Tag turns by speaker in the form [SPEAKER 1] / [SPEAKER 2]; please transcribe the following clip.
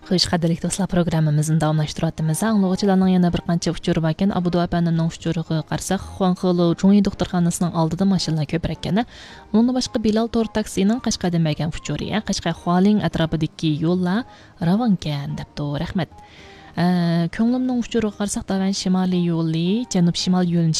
[SPEAKER 1] Xo'sh, qadrli do'stlar, programmamizni davomlashtiryapmiz. Anglag'uvchilarning yana bir qancha uchuri bor ekan. Abu Duapanning uchuriga qarasak, Xuanxelu Chunyi doktorxonasining oldida mashinalar ko'proq ekan. Undan boshqa Bilal Tor taksining Qashqardan bergan uchuri, Qashqar Xualing atrofidagi yo'llar ravonkan debdi. Rahmat. Ko'nglimning uchuriga qarasak, Davan shimoliy yo'li, janub shimol yo'lini